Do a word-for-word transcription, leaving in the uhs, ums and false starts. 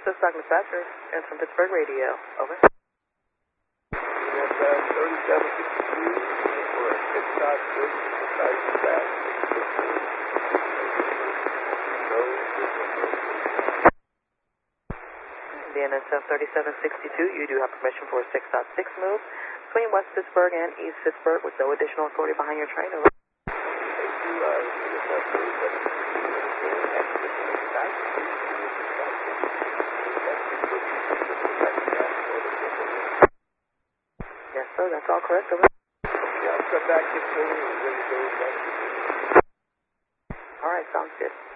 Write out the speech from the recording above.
Western Stock Dispatcher, and from Pittsburgh Radio. Over. Yes, uh, thirty-seven sixty-two for a six dot six, site dispatch. D N S F thirty-seven sixty-two, you do have permission for a six dot six move between West Pittsburgh and East Pittsburgh with no additional authority behind your train. Over. Yes, sir, that's all correct. Over. Yeah, I'll come back, get going, and ready to go back to the... All right, sounds good.